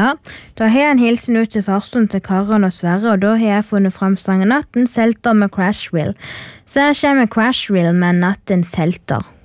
Ja, da har jeg en hilsen ut til farsen til Karen og Sverre, og da har jeg funnet frem sangen Natten selter med Crashwheel. Så her kommer Crashwheel med Natten selter.